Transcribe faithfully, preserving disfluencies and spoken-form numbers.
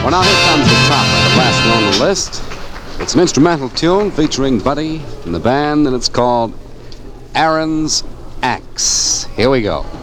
Well, now here comes the top of the last one on the list. It's an instrumental tune featuring Buddy and the band, and it's called Aaron's Axe. Here we go.